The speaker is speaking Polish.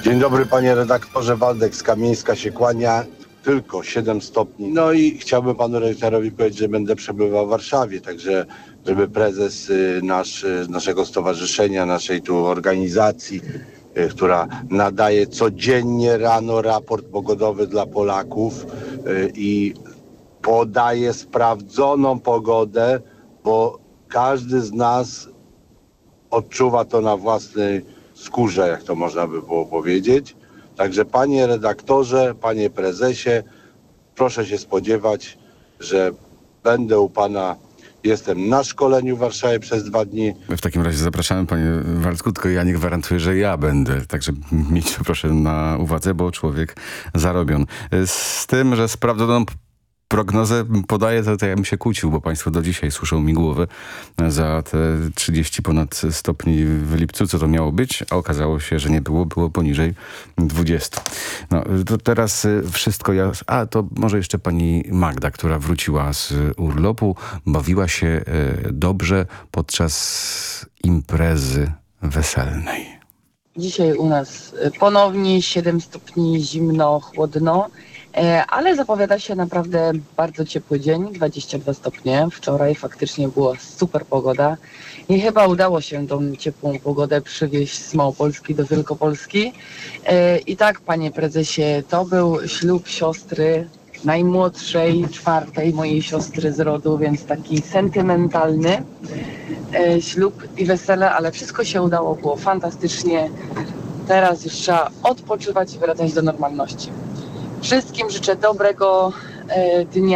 Dzień dobry, panie redaktorze. Waldek z Kamieńska się kłania. Tylko 7 stopni. No i chciałbym panu redaktorowi powiedzieć, że będę przebywał w Warszawie, także żeby prezes naszego stowarzyszenia, naszej tu organizacji, która nadaje codziennie rano raport pogodowy dla Polaków i podaje sprawdzoną pogodę, bo każdy z nas odczuwa to na własnej skórze, jak to można by było powiedzieć. Także panie redaktorze, panie prezesie, proszę się spodziewać, że będę u pana, jestem na szkoleniu w Warszawie przez 2 dni. W takim razie zapraszamy, panie Waldku, tylko ja nie gwarantuję, że ja będę. Także miejcie to proszę na uwadze, bo człowiek zarobion. Z tym, że sprawdzoną prognozę podaję, to ja bym się kłócił, bo państwo do dzisiaj suszą mi głowę za te 30 ponad stopni w lipcu, co to miało być, a okazało się, że nie było, było poniżej 20. No, to teraz wszystko A, to może jeszcze pani Magda, która wróciła z urlopu, bawiła się dobrze podczas imprezy weselnej. Dzisiaj u nas ponownie 7 stopni, zimno, chłodno, ale zapowiada się naprawdę bardzo ciepły dzień, 22 stopnie. Wczoraj faktycznie była super pogoda i chyba udało się tą ciepłą pogodę przywieźć z Małopolski do Wielkopolski. I tak, panie prezesie, to był ślub siostry najmłodszej, 4. mojej siostry z rodu, więc taki sentymentalny ślub i wesele, ale wszystko się udało, było fantastycznie. Teraz już trzeba odpoczywać i wracać do normalności. Wszystkim życzę dobrego dnia.